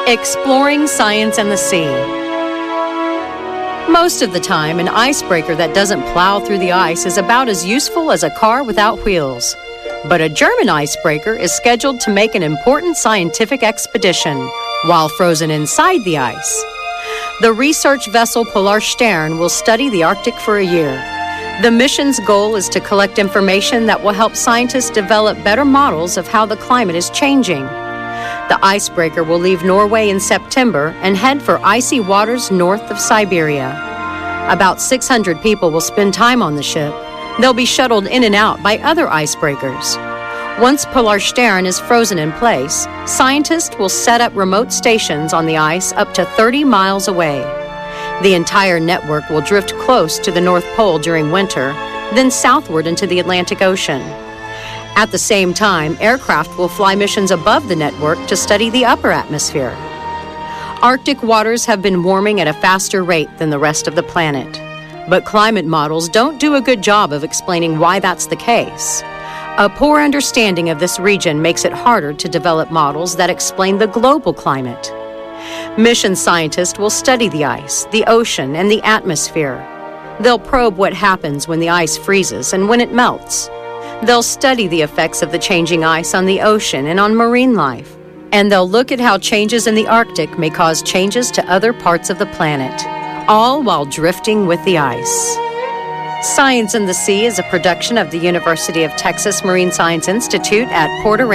Exploring science and the sea. Most of the time, an icebreaker that doesn't plow through the ice is about as useful as a car without wheels. But a German icebreaker is scheduled to make an important scientific expedition while frozen inside the ice. The research vessel Polarstern will study the Arctic for a year. The mission's goal is to collect information that will help scientists develop better models of how the climate is changing. The icebreaker will leave Norway in September and head for icy waters north of Siberia. About 600 people will spend time on the ship. They'll be shuttled in and out by other icebreakers. Once Polarstern is frozen in place, scientists will set up remote stations on the ice up to 30 miles away. The entire network will drift close to the North Pole during winter, then southward into the Atlantic Ocean. At the same time, aircraft will fly missions above the network to study the upper atmosphere. Arctic waters have been warming at a faster rate than the rest of the planet. But climate models don't do a good job of explaining why that's the case. A poor understanding of this region makes it harder to develop models that explain the global climate. Mission scientists will study the ice, the ocean, and the atmosphere. They'll probe what happens when the ice freezes and when it melts. They'll study the effects of the changing ice on the ocean and on marine life. And they'll look at how changes in the Arctic may cause changes to other parts of the planet, all while drifting with the ice. Science and the Sea is a production of the University of Texas Marine Science Institute at Port Aransas.